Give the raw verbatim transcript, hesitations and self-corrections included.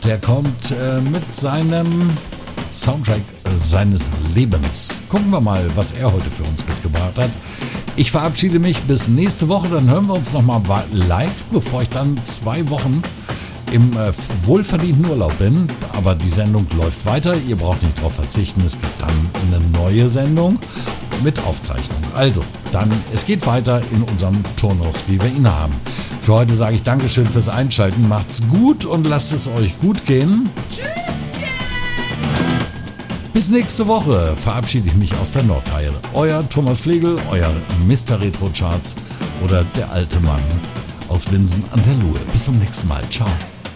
der kommt äh, mit seinem Soundtrack äh, seines Lebens. Gucken wir mal, was er heute für uns mitgebracht hat. Ich verabschiede mich bis nächste Woche, dann hören wir uns nochmal live, bevor ich dann zwei Wochen im äh, wohlverdienten Urlaub bin. Aber die Sendung läuft weiter, ihr braucht nicht darauf verzichten, es gibt dann eine neue Sendung mit Aufzeichnung. Also, dann, es geht weiter in unserem Turnus, wie wir ihn haben. Für heute sage ich Dankeschön fürs Einschalten, macht's gut und lasst es euch gut gehen. Tschüsschen! Bis nächste Woche verabschiede ich mich aus der Nordteil. Euer Thomas Flegel, euer Mister Retro Charts oder der alte Mann aus Winsen an der Luhe. Bis zum nächsten Mal. Ciao.